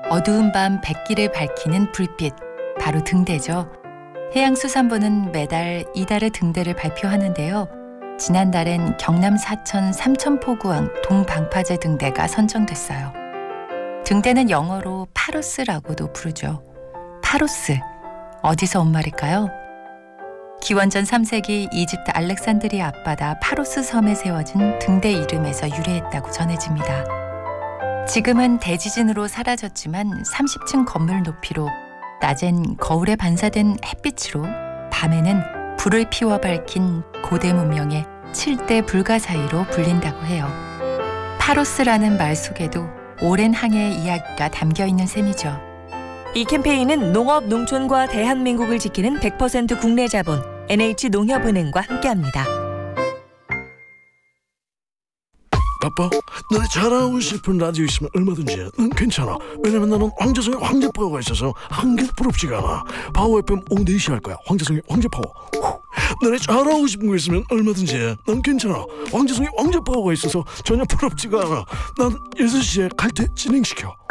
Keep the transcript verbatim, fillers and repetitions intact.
어두운 밤 백기를 밝히는 불빛, 바로 등대죠. 해양수산부는 매달 이달의 등대를 발표하는데요. 지난달엔 경남 사천 삼천포구항 동방파제 등대가 선정됐어요. 등대는 영어로 파로스라고도 부르죠. 파로스, 어디서 온 말일까요? 기원전 삼 세기 이집트 알렉산드리아 앞바다 파로스 섬에 세워진 등대 이름에서 유래했다고 전해집니다. 지금은 대지진으로 사라졌지만 삼십 층 건물 높이로 낮엔 거울에 반사된 햇빛으로 밤에는 불을 피워 밝힌 고대 문명의 칠 대 불가사의로 불린다고 해요. 파로스라는 말 속에도 오랜 항해의 이야기가 담겨 있는 셈이죠. 이 캠페인은 농업, 농촌과 대한민국을 지키는 백 퍼센트 국내 자본 엔에이치농협은행과 함께합니다. 아빠, 너네 잘하고 싶은 라디오 있으면 얼마든지 해. 난 괜찮아. 왜냐면 나는 황재성의 황제파워가 있어서 한 개도 부럽지가 않아. 파워 에프엠 오후 네 시 할 거야. 황재성의 황제파워. 후. 너네 잘하고 싶은 거 있으면 얼마든지 해. 난 괜찮아. 황재성의 황제파워가 있어서 전혀 부럽지가 않아. 난 여섯 시에 칼퇴 진행시켜.